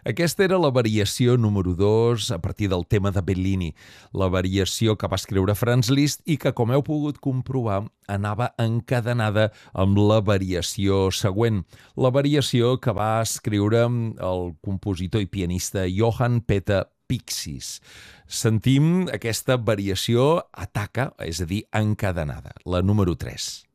Aquesta era la variació número 2 a partir del tema de Bellini, la variació que va escriure Franz Liszt i que, com heu pogut comprovar, anava encadenada amb la variació següent, la variació que va escriure el compositor i pianista Johann Peter Pixis. Sentim aquesta variació a taca, és a dir, encadenada, la número 3.